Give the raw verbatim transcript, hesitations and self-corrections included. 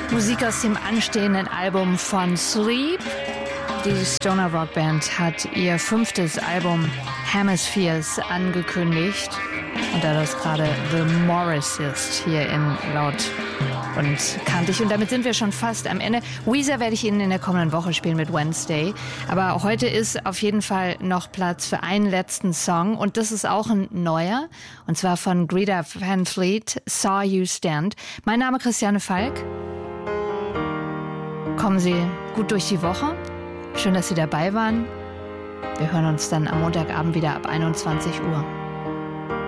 Musik aus dem anstehenden Album von Sleep. Die Stoner Rock Band hat ihr fünftes Album Hemispheres angekündigt. Und da das gerade The Morris ist, hier in Laut und Kantig. Und damit sind wir schon fast am Ende. Weezer werde ich Ihnen in der kommenden Woche spielen mit Wednesday. Aber heute ist auf jeden Fall noch Platz für einen letzten Song. Und das ist auch ein neuer. Und zwar von Greta Van Fleet, Saw You Stand. Mein Name ist Christiane Falk. Kommen Sie gut durch die Woche. Schön, dass Sie dabei waren. Wir hören uns dann am Montagabend wieder ab einundzwanzig Uhr.